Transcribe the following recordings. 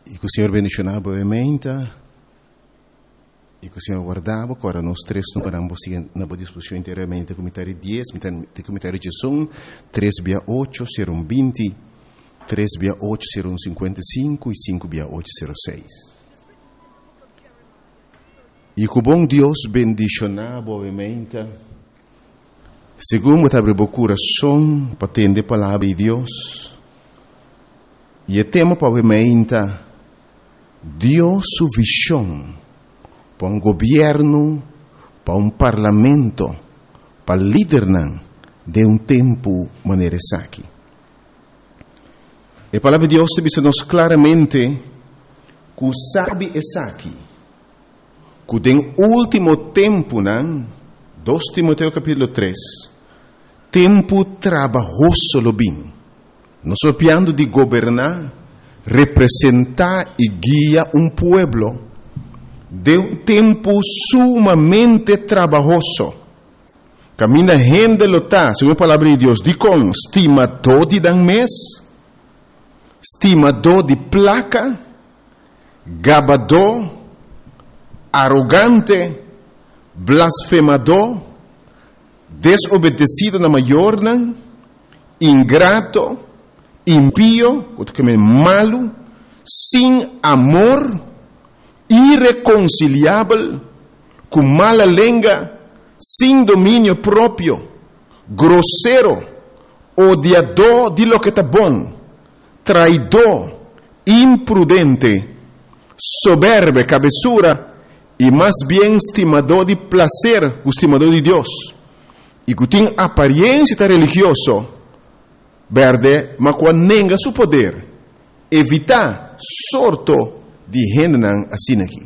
E que o Senhor bendicionava obviamente, e que o Senhor guardava, agora nós três não paramos na boa disposição inteiramente, comentário 10, comentário de som, 3/8, 0120, 3/8, 0155 e 5/8, 06. E que o bom Deus bendicionava obviamente, segundo abre o coração para atender a palavra de Deus, e o tema obviamente, Deus sua visão para governo, para parlamento, para liderar de tempo maneira aqui. A palavra de Deus diz-nos claramente que o sabe aqui, que no último tempo, 2 Timoteo capítulo 3, tempo trabalhoso lo bem. Nós estamos de governar, representar e guiar pueblo de tempo sumamente trabalhoso. Camina gente lota, segundo a palavra de Deus, de com estimador de dan mês, estimador de placa, gabador, arrogante, blasfemador, desobedecido na maior, ingrato, impío, malo, sem amor, irreconciliável, com mala língua, sem domínio próprio, grosseiro, odiador de lo que está bom, traidor, imprudente, soberbo, cabeçura, e mais bem estimador de prazer, estimador de Deus, e que tem aparência religiosa, verde, mas quando nega seu poder, evitar sorto de gente assim aqui.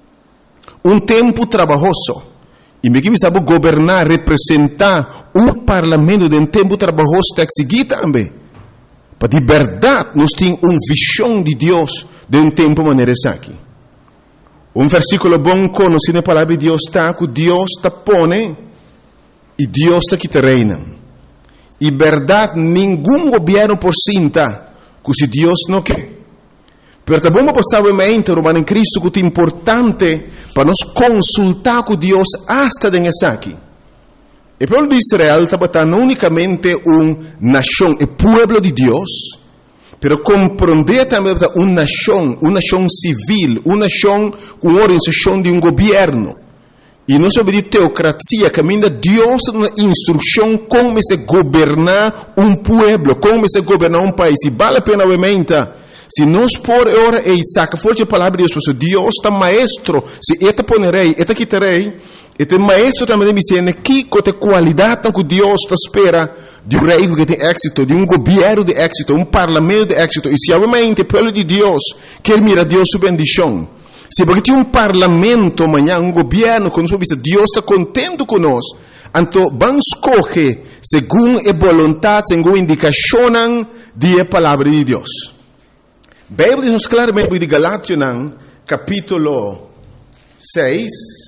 Tempo trabalhoso, e me que sabe governar, representar parlamento de tempo trabalhoso tem que seguir também. Para de verdade, nós temos visão de Deus de tempo maneira aqui. Versículo bom conhecido na palavra de Deus está que Deus está pone e Deus está que te reina. E verdade, nenhum governo por cinta que se Deus não quer. Pero também vamos passar Romano em Cristo que é importante para nós consultar com Deus hasta nessa aqui. O povo de Israel está não unicamente nação, o povo de Deus, pero compreender também uma nação civil, uma nação com organização de governo. E não sobre de teocracia, caminha Deus uma instrução como se governar povo, como se governar país. E vale a pena, obviamente, se nós por hora e saca forte a palavra de Deus, porque Deus está maestro, se eta ponerei, eta quitarei, este maestro também me ensina que qualidade que Deus está espera de rei que tem êxito, de governo de êxito, parlamento de êxito. E se obviamente o povo de Deus quer mirar Deus sua bendição, se porque tem parlamento amanhã, governo, quando Deus está contente conosco, então vamos escolher segundo a vontade, segundo a indicação da palavra de Deus. A Bíblia diz claramente de Galátias, capítulo 6,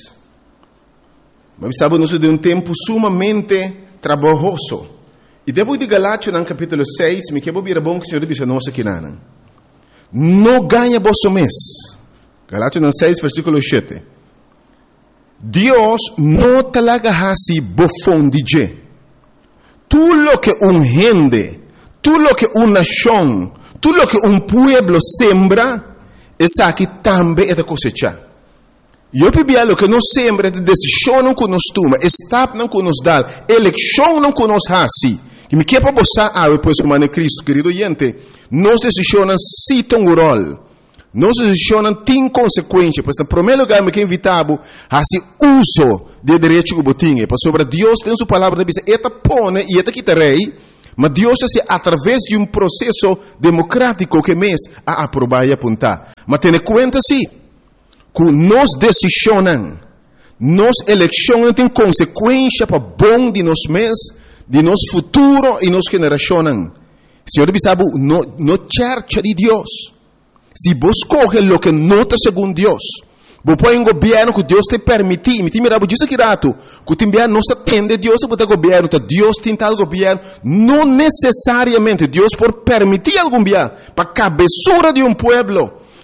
mas sabemos de tempo sumamente trabalhoso. E depois de Galátias, capítulo 6, me quero vir a bom que o Senhor diz a nós aqui, não ganha vosso mês. Galátias 6, versículo 7. Deus não talaga hasi bofão de je. Tudo lo que gente, tudo lo que nação, tudo lo que pueblo sembra, essa aqui também é da cosecha. E eu pedi lo que nós sembra, de decisão não que nos toma, estado não que nos dá, eleição não que nos hasi. Que me quer para você, depois como é Cristo, querido gente, nós decisões se tem um rol. Nós decisões têm consequência, pois no primeiro lugar me quer invitar a se uso de direito que botinha, para sobre Deus tem sua palavra, diz, eta pone e eta quitarei, mas Deus é através de processo democrático que mês a aprovar e apontar. Mas tenha conta sim, que nós decisões, nós eleições têm consequência para bom de nós mês, de nosso futuro e nossa geração. Senhor, sabe, no church de Deus. Se vos coge lo que nota segundo Deus, vos põe governo que Deus te permite, me mira, vos diz aqui rato, que te envia não se atende Deus a botar governo, Deus tem tal governo, não necessariamente Deus por permitir algum dia para cabeçura de pueblo,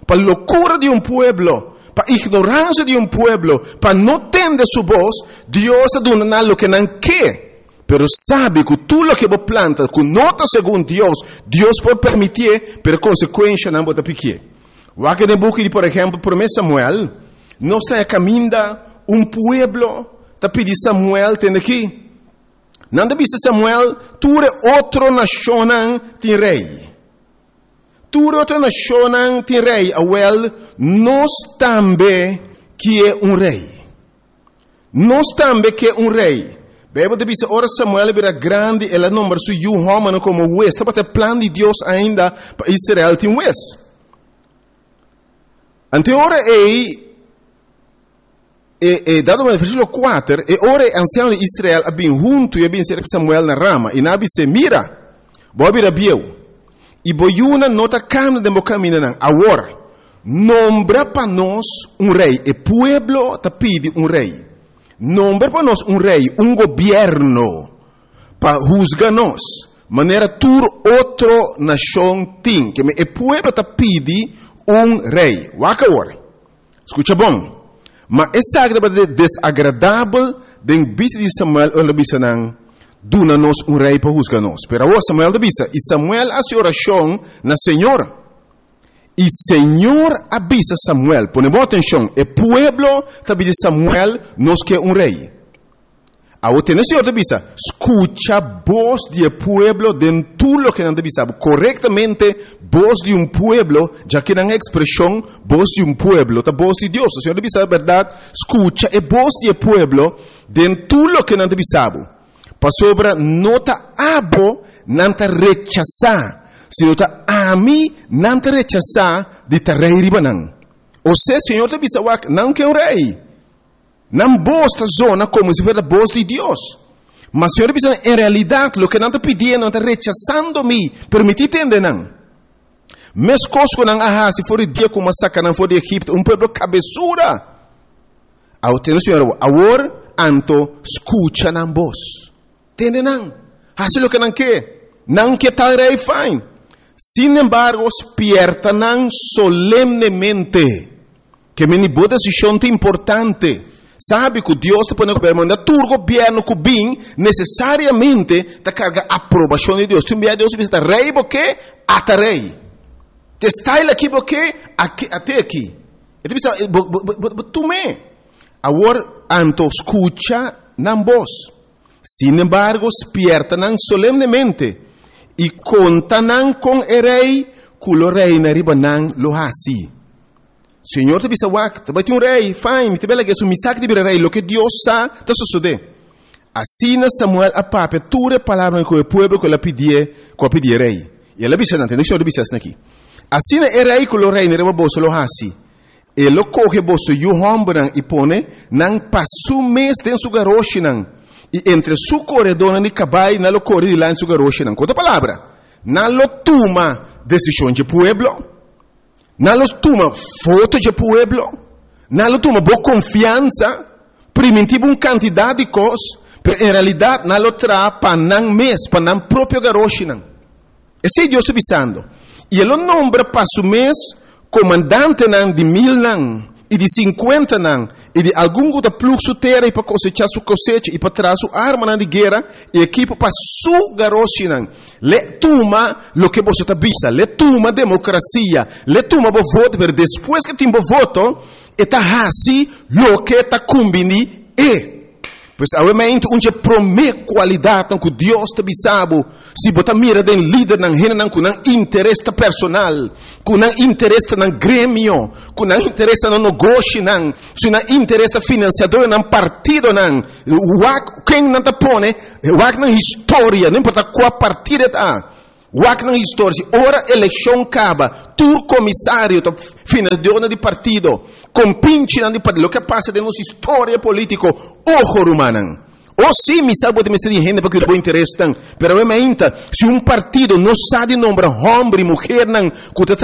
para loucura de un pueblo, para ignorancia de un pueblo, para no tener su voz, Dios está dando lo que no quiere. Pero sabe que tú lo que vos plantas, que no está según Dios, Dios puede permitir, pero consecuencia no te pique. Aquí en el book, por ejemplo, por Samuel, no está caminando un pueblo, te pide Samuel, tiene aquí. No te dice Samuel, tú eres otro nación, ti rey. Tu otra nación tem rei, Awel, nós também que é rei. Nós também que é rei. Bíblia diz, ora Samuel era grande, ele nombra su Homem como juez. Está para o plano de Deus ainda para Israel tem juez. Ante ora dado no versículo 4, ora ancião de Israel bem junto e bem cerca Samuel na rama. E nabi se mira, vou vir a bieu. E boiuna nota câmara de caminho agora nombra para nós rei. E pueblo te pede rei. Nombra para nós rei, governo para juzgar nós. Maneira tur outro nação tem que e pueblo te pede rei. Waka agora. Escuta bom. Mas essa é desagradável de vista de Samuel ou de vista duna-nos rei para juzgar-nos. Pero agora Samuel avisa, e Samuel hace oração na Senhor. E Senhor avisa Samuel, ponemos atenção, e pueblo também de Samuel nos que rei. Agora o Senhor avisa, escucha voz de pueblo de tudo lo que não avisa. Corretamente, voz de pueblo, já que não é expressão, voz de pueblo, a voz de Deus. O Senhor avisa a verdade, escucha e voz de pueblo de tudo lo que não avisa. Para sobre nota abo nanta rechazar, se nota ami nanta rechazar de rei ribanan. Ou seja, Senhor te bisa wak não que rei, não bosta zona como se fosse a voz de Deus. Mas Senhor te bisa em realidade lo que nanta pedindo, nanta rechazando-me, permitir entender não. Mes cosco não se for dia como saca não for de Egipto, pueblo cabeçura. Ao ter Senhor, agora anto escucha na voz. Entende não? Hace lo que não quer tal rei fine. Sin embargo, despierta não solemnemente. Que me boa decisão importante. Sabe que Deus te põe no governo, mas tu governo que bem necessariamente te carga a aprovação de Deus. Tu envia Deus visita rei porque até rei. Te está ele aqui porque até aqui. E tu pensa, tu me. Agora, anto escucha na voz. Sin embargo, despiertan solemnemente y contan con el rey, cuyo rey na ribanan lo hace. Señor te bisa wak, te bati un rey, fine, te bela que su misak de rey, lo que Dios sa, te sucede. Así na Samuel a pape, ture palabra con el pueblo que la pidie rey. Y él bisa nante, no se bisa aquí. Así na el rey, cuyo rey na ribanan lo hace. Él lo coge boso yu hombran y pone, nan pasu mes den su garoshinan. E entre su corredor e cabai na lo corre de lá em su garoche não. Outra palavra, na lo toma decisão de pueblo, na lo toma foto de pueblo, na lo toma boa confiança, primitivo quantidade de coisas, mas em realidade na lo tra para não mês, para não próprio garoche não. Esse é Deus avisando. E ele nombra para su mês comandante não de 1000 não. E de 50 não, e de algum outro fluxo terra e para cosechar sua cosecha e para trazer sua arma de guerra e equipo para sua garoche não. Le toma lo que você está vista, le toma democracia, le toma o voto, mas depois que tem o voto, está assim lo que está combinado e. Pois obviamente onde promete qualidade que Deus te bisabo, se botar mira den líder não rena com interesse personal, com interesse no grêmio, com interesse no negócio não, se não interesse financiador não partido não, quem não te põe, na história, não importa qual partido está. Wak na história, ora eleição acaba, tu comissário, financiador de partido, compinche de partido, o que passa de nossa história política, ojo humano. Ou sim, me sabe de me gente porque o interesse tem, pero obviamente, se partido não sabe nombrar homem e mulher não,